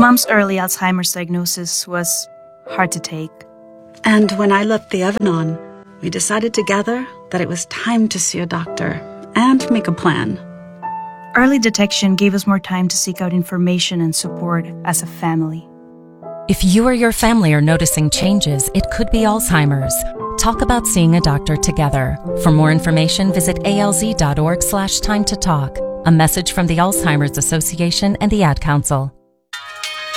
Mom's early Alzheimer's diagnosis was hard to take. And when I left the Evanon, we decided together that it was time to see a doctor and make a plan. Early detection gave us more time to seek out information and support as a family. If you or your family are noticing changes, it could be Alzheimer's. Talk about seeing a doctor together. For more information, visit alz.org/time to talk. A message from the Alzheimer's Association and the Ad Council.